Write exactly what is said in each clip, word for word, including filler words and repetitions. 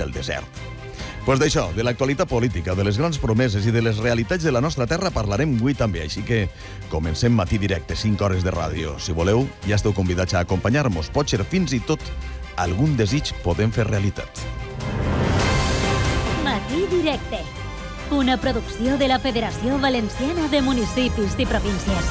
del desert. Pues d'això, de l'actualitat política, de les grans promeses i de les realitats de la nostra terra parlarem avui també, així que comencem Matí Directe, cinc hores de ràdio. Si voleu, ja esteu convidats a acompanyar-nos. Potser fins i tot algun desig podem fer realitat. Matí Directe, una producció de la Federació Valenciana de Municipis i Províncies.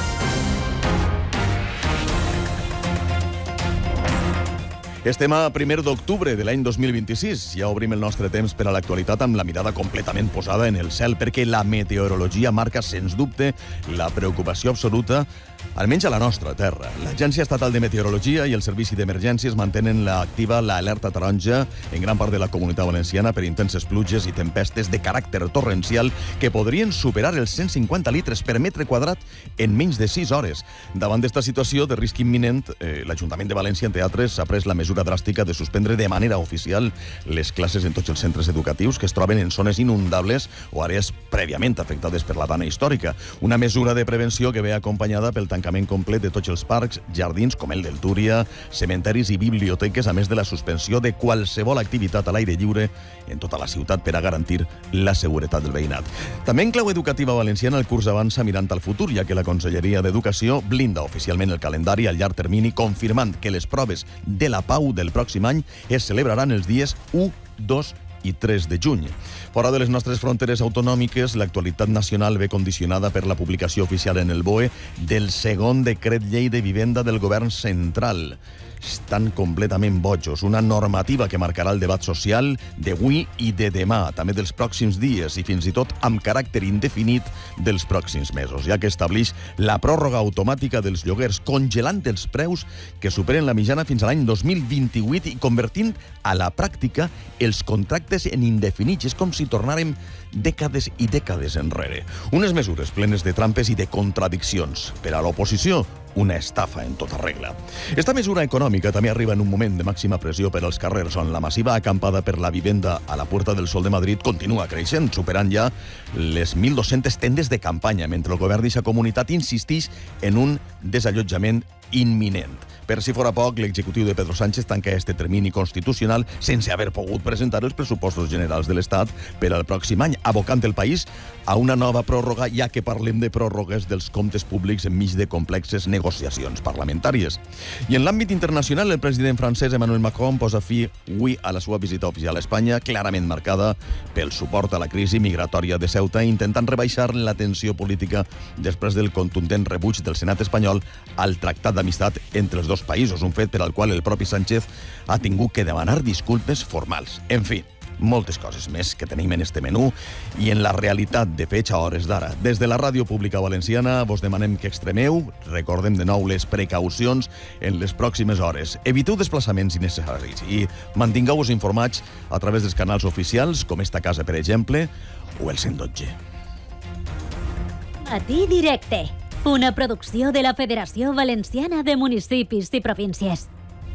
Estem a primer d'octubre de l'any dos mil vint-i-sis. Ja obrim el nostre temps per a l'actualitat amb la mirada completament posada en el cel, perquè la meteorologia marca, sens dubte, la preocupació absoluta, almenys a la nostra terra. L'Agència Estatal de Meteorologia i el Servici d'Emergències mantenen activa l'alerta taronja en gran part de la Comunitat Valenciana per intenses pluges i tempestes de caràcter torrencial que podrien superar els cent cinquanta litres per metre quadrat en menys de sis hores. Davant d'esta situació de risc imminent, eh, l'Ajuntament de València en teatres ha pres la mesura dràstica de suspendre de manera oficial les classes en tots els centres educatius que es troben en zones inundables o àrees prèviament afectades per la dana històrica. Una mesura de prevenció que ve acompanyada pel tancament complet de tots els parcs, jardins, com el del Túria, cementaris i biblioteques, a més de la suspensió de qualsevol activitat a l'aire lliure en tota la ciutat per a garantir la seguretat del veïnat. També en clau educativa valenciana el curs avança mirant al futur, ja que la Conselleria d'Educació blinda oficialment el calendari a llarg termini, confirmant que les proves de la Pau del pròxim any es celebraran els dies u, dos i tres de juny. Fora de les nostres fronteres autonòmiques, l'actualitat nacional ve condicionada per la publicació oficial en el B O E del segon decret llei de vivenda del govern central. Estan completament bojos. Una normativa que marcarà el debat social d'avui i de demà, també dels pròxims dies i fins i tot amb caràcter indefinit dels pròxims mesos, ja que estableix la pròrroga automàtica dels lloguers, congelant els preus que superen la mitjana fins a l'any dos mil vint-i-vuit i convertint a la pràctica els contractes en indefinits. És com si tornàrem dècades i dècades enrere. Unes mesures plenes de trampes i de contradiccions. Per a l'oposició, una estafa en tota regla. Esta mesura econòmica també arriba en un moment de màxima pressió per als carrers, on la massiva acampada per la vivenda a la Puerta del Sol de Madrid continua creixent, superant ja les mil dos-centes tendes de campanya, mentre el govern d'aquesta comunitat insisteix en un desallotjament imminent. Per si fora poc, l'executiu de Pedro Sánchez tanca este termini constitucional sense haver pogut presentar els pressupostos generals de l'Estat per al pròxim any, abocant el país a una nova pròrroga, ja que parlem de pròrrogues dels comptes públics enmig de complexes negociacions parlamentàries. I en l'àmbit internacional, el president francès Emmanuel Macron posa fi avui a la seva visita oficial a Espanya, clarament marcada pel suport a la crisi migratòria de Ceuta, intentant rebaixar la tensió política després del contundent rebuig del Senat espanyol al tractat d'amistat entre els dos països, un fet per al qual el propi Sánchez ha tingut que demanar disculpes formals. En fi, moltes coses més que tenim en este menú i en la realitat de fecha a hores d'ara. Des de la Ràdio Pública Valenciana vos demanem que extremeu, recordem de nou les precaucions en les pròximes hores. Eviteu desplaçaments innecessaris i mantingueu-vos informats a través dels canals oficials, com esta casa, per exemple, o el cent dotze. Matí Directe, una producció de la Federació Valenciana de Municipis i Províncies.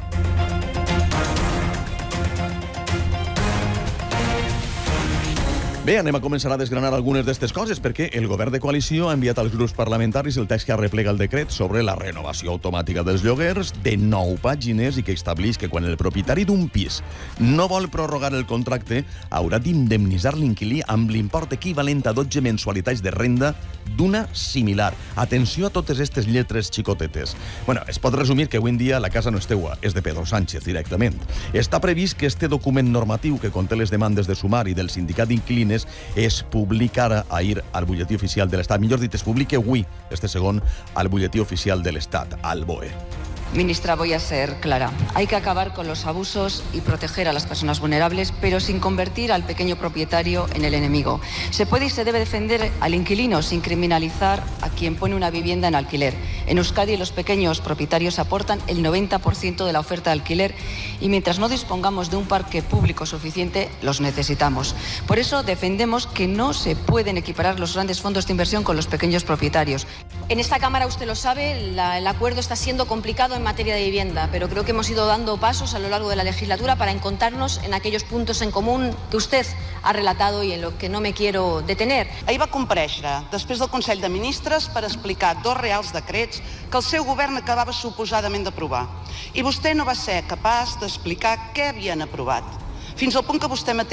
Bé, anem a començar a desgranar algunes d'aquestes coses, perquè el govern de coalició ha enviat als grups parlamentaris el text que arreplega el decret sobre la renovació automàtica dels lloguers de nou pàgines i que estableix que quan el propietari d'un pis no vol prorrogar el contracte haurà d'indemnitzar l'inquilí amb l'import equivalent a dotze mensualitats de renda d'una similar. Atenció a totes aquestes lletres xicotetes. Bueno, es pot resumir que avui en dia la casa no és teua, és de Pedro Sánchez directament. Està previst que este document normatiu que conté les demandes de sumar i del sindicat d'inquilins es publicarà ahir al butlletí oficial de l'Estat. Millor dit, es publica avui, este segon, al butlletí oficial de l'Estat, al B O E. Ministra, voy a ser clara. Hay que acabar con los abusos y proteger a las personas vulnerables, pero sin convertir al pequeño propietario en el enemigo. Se puede y se debe defender al inquilino sin criminalizar a quien pone una vivienda en alquiler. En Euskadi, los pequeños propietarios aportan el noventa por ciento de la oferta de alquiler y mientras no dispongamos de un parque público suficiente, los necesitamos. Por eso defendemos que no se pueden equiparar los grandes fondos de inversión con los pequeños propietarios. En esta Cámara, usted lo sabe, la, el acuerdo está siendo complicado en materia de vivienda, pero creo que hemos ido dando pasos a lo largo de la legislatura para encontrarnos en aquellos puntos en común que usted ha relatado y en lo que no me quiero detener. Ahir va comparèixer després del Consell de Ministres per explicar dos reals decrets que el seu govern acabava suposadament d'aprovar. I vostè no va ser capaç d'explicar què havien aprovat. Fins al punt que vostè mateix